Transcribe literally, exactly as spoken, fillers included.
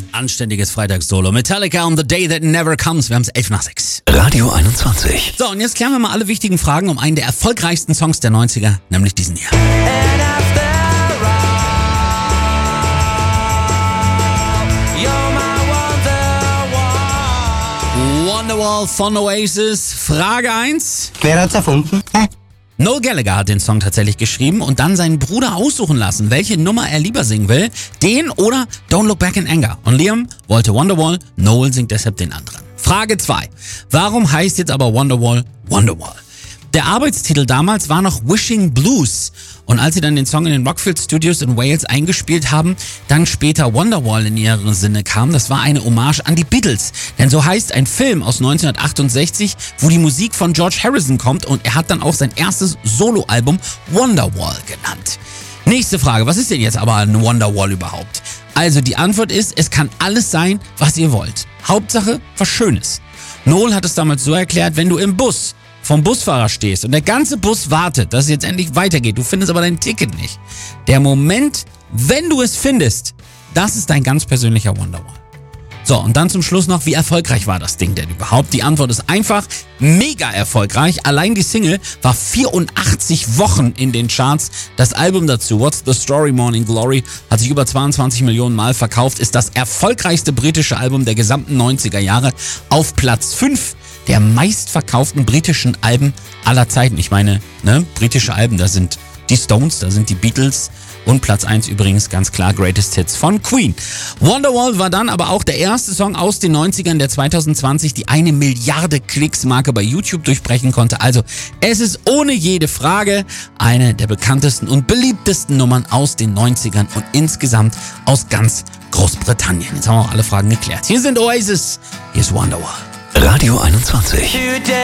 Anständiges Freitagssolo. Metallica on the Day That Never Comes. Wir haben es elf nach sechs. Radio einundzwanzig. So, und jetzt klären wir mal alle wichtigen Fragen um einen der erfolgreichsten Songs der neunziger, nämlich diesen hier. Wonderwall von Oasis. Frage eins. Wer hat's erfunden? Hä? Noel Gallagher hat den Song tatsächlich geschrieben und dann seinen Bruder aussuchen lassen, welche Nummer er lieber singen will. Den oder Don't Look Back in Anger. Und Liam wollte Wonderwall, Noel singt deshalb den anderen. Frage zwei. Warum heißt jetzt aber Wonderwall Wonderwall? Der Arbeitstitel damals war noch Wishing Blues. Und als sie dann den Song in den Rockfield Studios in Wales eingespielt haben, dann später Wonderwall in ihrem Sinne kam, das war eine Hommage an die Beatles. Denn so heißt ein Film aus neunzehnhundertachtundsechzig, wo die Musik von George Harrison kommt und er hat dann auch sein erstes Soloalbum Wonderwall genannt. Nächste Frage, was ist denn jetzt aber ein Wonderwall überhaupt? Also die Antwort ist, es kann alles sein, was ihr wollt. Hauptsache, was Schönes. Noel hat es damals so erklärt, wenn du im Bus vom Busfahrer stehst und der ganze Bus wartet, dass es jetzt endlich weitergeht, du findest aber dein Ticket nicht. Der Moment, wenn du es findest, das ist dein ganz persönlicher Wonderwall. So, und dann zum Schluss noch, wie erfolgreich war das Ding denn überhaupt? Die Antwort ist einfach mega erfolgreich. Allein die Single war vierundachtzig Wochen in den Charts. Das Album dazu, What's the Story, Morning Glory, hat sich über zweiundzwanzig Millionen Mal verkauft, ist das erfolgreichste britische Album der gesamten neunziger Jahre auf Platz fünf der meistverkauften britischen Alben aller Zeiten. Ich meine, ne, britische Alben, da sind die Stones, da sind die Beatles und Platz eins übrigens ganz klar Greatest Hits von Queen. Wonderwall war dann aber auch der erste Song aus den neunzigern, der zweitausendzwanzig die eine Milliarde Klicks-Marke bei YouTube durchbrechen konnte. Also es ist ohne jede Frage eine der bekanntesten und beliebtesten Nummern aus den neunzigern und insgesamt aus ganz Großbritannien. Jetzt haben wir auch alle Fragen geklärt. Hier sind Oasis, hier ist Wonderwall. Radio einundzwanzig.